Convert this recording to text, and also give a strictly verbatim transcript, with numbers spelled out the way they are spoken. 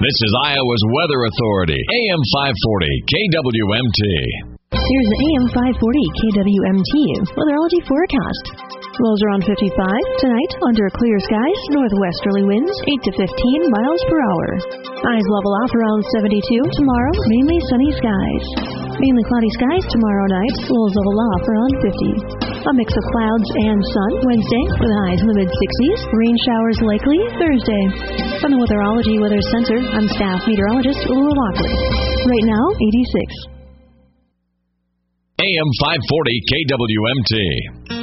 This is Iowa's Weather Authority, A M five forty K W M T. Here's the A M five forty K W M T weatherology forecast. Lows around fifty-five. Tonight, under clear skies, northwesterly winds eight to fifteen miles per hour. Highs level off around seventy-two. Tomorrow, mainly sunny skies. Mainly cloudy skies tomorrow night. Lows level off around fifty. A mix of clouds and sun Wednesday with highs in the mid-sixties. Rain showers likely Thursday. From the Weatherology Weather Center, I'm staff meteorologist Laura Lockley. Right now, eighty-six. A M five forty K W M T.